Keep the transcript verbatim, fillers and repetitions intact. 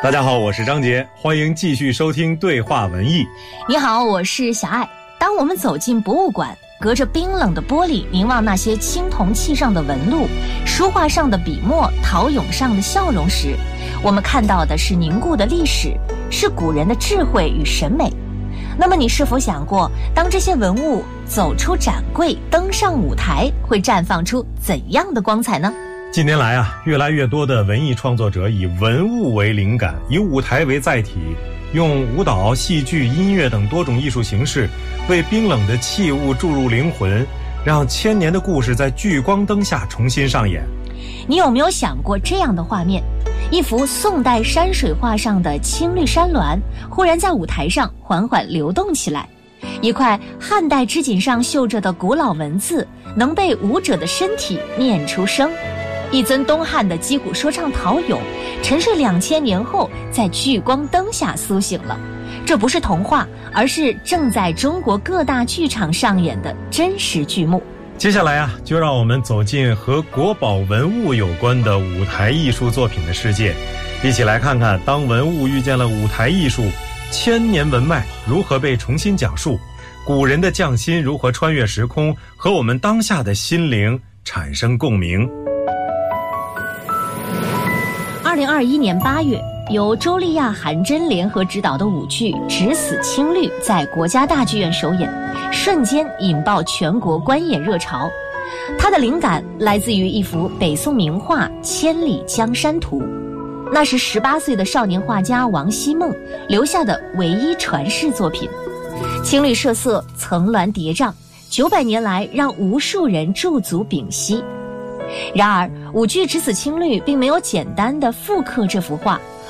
大家好，我是张杰，欢迎继续收听对话文艺。 你好，我是小爱。当我们走进博物馆，隔着冰冷的玻璃凝望那些青铜器上的纹路，书画上的笔墨，陶俑上的笑容时，我们看到的是凝固的历史，是古人的智慧与审美。那么你是否想过，当这些文物走出展柜，登上舞台，会绽放出怎样的光彩呢？ 近年来啊，越来越多的文艺创作者以文物为灵感，以舞台为载体，用舞蹈、戏剧、音乐等多种艺术形式，为冰冷的器物注入灵魂，让千年的故事在聚光灯下重新上演。 你有没有想过这样的画面？一幅宋代山水画上的青绿山峦，忽然在舞台上缓缓流动起来；一块汉代织锦上绣着的古老文字，能被舞者的身体念出声；一尊东汉的击鼓说唱陶俑，沉睡两千年后在聚光灯下苏醒了。这不是童话，而是正在中国各大剧场上演的真实剧目。 接下来啊，就让我们走进和国宝文物有关的舞台艺术作品的世界，一起来看看当文物遇见了舞台艺术，千年文脉如何被重新讲述，古人的匠心如何穿越时空，和我们当下的心灵产生共鸣。 二零二一年八月，由周丽亚、韩真联合执导的舞剧《只死青绿》在国家大剧院首演，瞬间引爆全国观演热潮。它的灵感来自于一幅北宋名画《千里江山图》，那是十八岁的少年画家王希孟留下的唯一传世作品。青绿设色，层峦叠嶂，九百年来让无数人驻足屏息。然而，舞剧《只死青绿》并没有简单的复刻这幅画，